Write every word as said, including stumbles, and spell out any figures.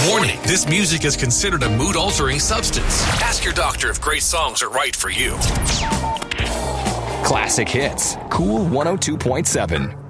Warning, this music is considered a mood-altering substance. Ask your doctor if great songs are right for you. Classic Hits, Cool one oh two point seven.